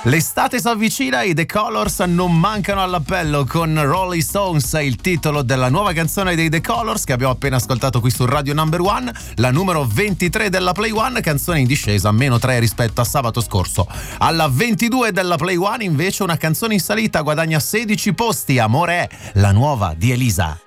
L'estate si avvicina, i The Colors non mancano all'appello con Rolling Stones, il titolo della nuova canzone dei The Colors che abbiamo appena ascoltato qui su Radio Number One, la numero 23 della Play One, canzone in discesa, -3 rispetto a sabato scorso. Alla 22 della Play One invece una canzone in salita, guadagna 16 posti, Amore è, la nuova di Elisa.